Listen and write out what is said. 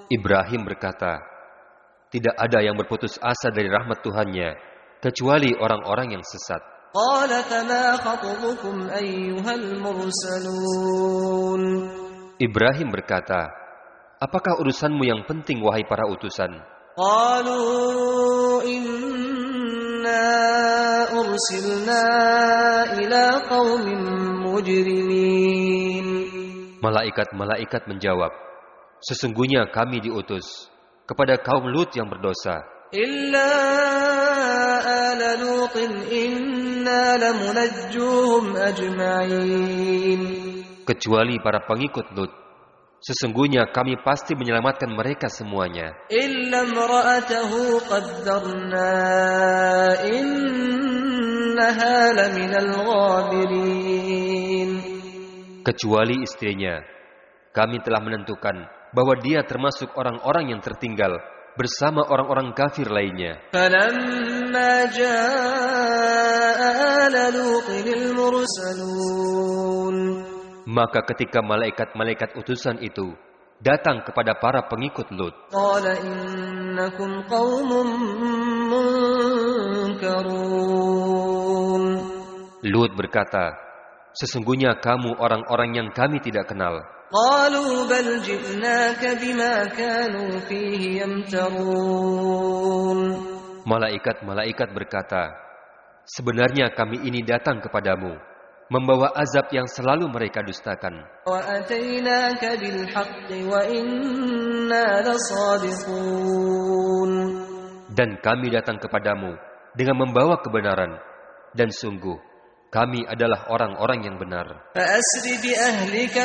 Ibrahim berkata, tidak ada yang berputus asa dari rahmat Tuhannya kecuali orang-orang yang sesat. قال فما خطبكم أيها المرسلون Ibrahim berkata, apakah urusanmu yang penting wahai para utusan? قالوا إنا أرسلنا إلى قوم مجرمين. Malaikat-malaikat menjawab, sesungguhnya kami diutus kepada kaum Lut yang berdosa. إلا آل لوط إنا لمنجوهم أجمعين. Kecuali para pengikut Lut, sesungguhnya kami pasti menyelamatkan mereka semuanya. إلا امرأته قدرنا إنها لمن الغابرين. Kecuali istrinya, kami telah menentukan bahwa dia termasuk orang-orang yang tertinggal bersama orang-orang kafir lainnya. فلما جاء آل لوط المرسلون Maka ketika malaikat-malaikat utusan itu datang kepada para pengikut Lut, قال إنكم قوم منكرون. Lut berkata, sesungguhnya kamu orang-orang yang kami tidak kenal. قالوا بل جئناك بما كانوا فيه يمترون. Malaikat-malaikat berkata, sebenarnya kami ini datang kepadamu membawa azab yang selalu mereka dustakan. وأتيناك بالحق وإنا لصادقون. Dan kami datang kepadamu dengan membawa kebenaran, dan sungguh kami adalah orang-orang yang benar. فأسر بأهلك